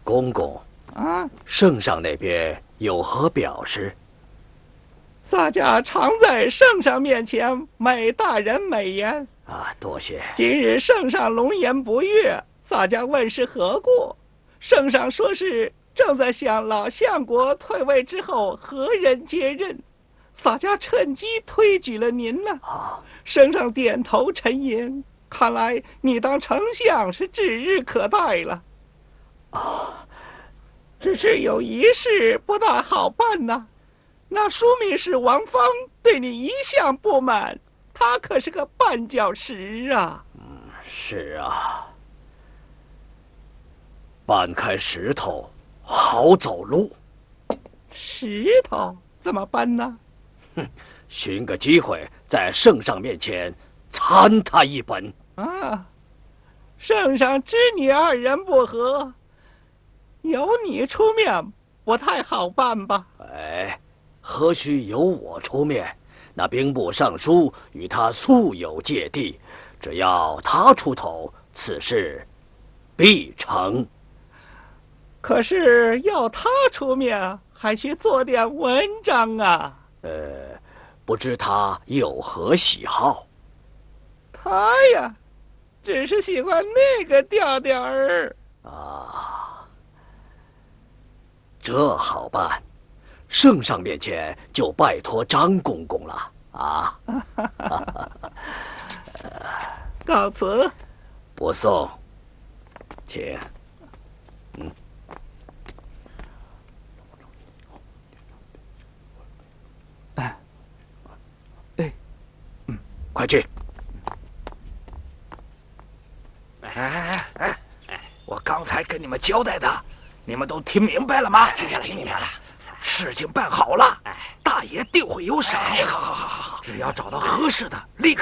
公公，圣上那边有何表示？ 洒家常在圣上面前美大人美言。 多谢。 今日圣上龙颜不悦，洒家问是何故？圣上说是正在想老相国退位之后何人接任，洒家趁机推举了您呢。圣上点头沉吟，看来你当丞相是指日可待了。只是有一事不大好办呐。那枢密使王芳对你一向不满，他可是个绊脚石啊。 是啊，搬开石头好走路。 石头怎么搬呢？ 寻个机会在圣上面前参他一本。 圣上知你二人不和，由你出面不太好办吧？ 何须由我出面？那兵部尚书与他素有芥蒂，只要他出头，此事必成。 可是要他出面，还需做点文章啊。 不知他有何喜好？ 他呀，只是喜欢那个调调儿。 这好办，圣上面前就拜托张公公了。 告辞。 不送，请。快去！ 我刚才跟你们交代的，你们都听明白了吗？ 听见了，听见了。 事情办好了，大爷定会有赏。 好， 只要找到合适的，立刻。